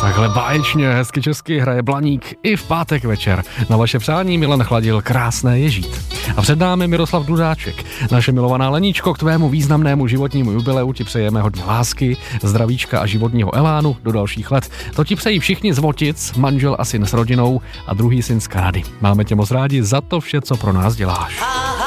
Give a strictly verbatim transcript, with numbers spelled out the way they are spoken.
Takhle báječně, hezky česky hraje Blaník i v pátek večer. Na vaše přání Milan Chladil krásné je žít. A před námi Miroslav Dlužáček. Naše milovaná Leníčko, k tvému významnému životnímu jubileu ti přejeme hodně lásky, zdravíčka a životního elánu do dalších let. To ti přejí všichni z Votic, manžel a syn s rodinou a druhý syn z Kanady. Máme tě moc rádi za to vše, co pro nás děláš.